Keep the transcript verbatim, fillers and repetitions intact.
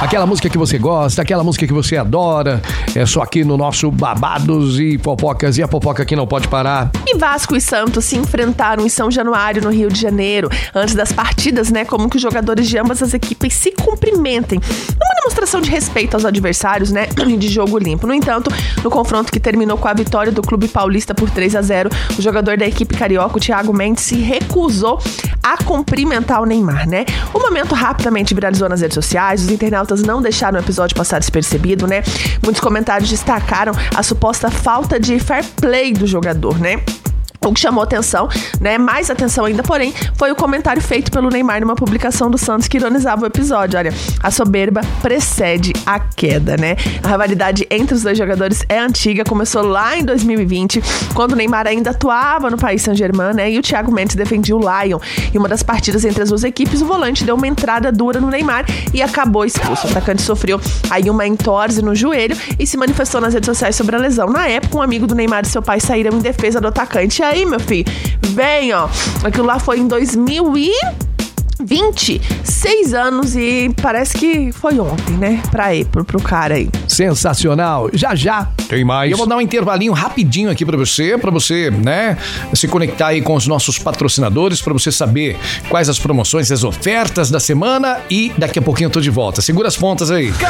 Aquela música que você gosta, aquela música que você adora, é só aqui no nosso Babados e Fofocas, e a fofoca que não pode parar. E Vasco e Santos se enfrentaram em São Januário, no Rio de Janeiro. Antes das partidas, né, como que os jogadores de ambas as equipes se cumprimentem. Uma demonstração de respeito aos adversários, né, de jogo limpo. No entanto, no confronto que terminou com a vitória do Clube Paulista por três a zero, o jogador da equipe carioca, o Thiago Mendes, se recusou a cumprimentar o Neymar, né? O momento rapidamente viralizou nas redes sociais, os internautas não deixaram o episódio passar despercebido, né? Muitos comentários destacaram a suposta falta de fair play do jogador, né? O que chamou atenção, né, mais atenção ainda, porém, foi o comentário feito pelo Neymar numa publicação do Santos que ironizava o episódio. Olha, a soberba precede a queda, né? A rivalidade entre os dois jogadores é antiga, começou lá em dois mil e vinte, quando o Neymar ainda atuava no Paris Saint-Germain, né, e o Thiago Mendes defendia o Lyon. Em uma das partidas entre as duas equipes, o volante deu uma entrada dura no Neymar e acabou expulso. O atacante sofreu aí uma entorse no joelho e se manifestou nas redes sociais sobre a lesão. Na época, um amigo do Neymar e seu pai saíram em defesa do atacante. Aí, meu filho, vem, ó, aquilo lá foi em dois mil e vinte, seis anos e parece que foi ontem, né, pra ir, pro, pro cara aí. Sensacional, já já tem mais. Eu vou dar um intervalinho rapidinho aqui pra você, pra você, né, se conectar aí com os nossos patrocinadores, pra você saber quais as promoções, as ofertas da semana, e daqui a pouquinho eu tô de volta. Segura as pontas aí.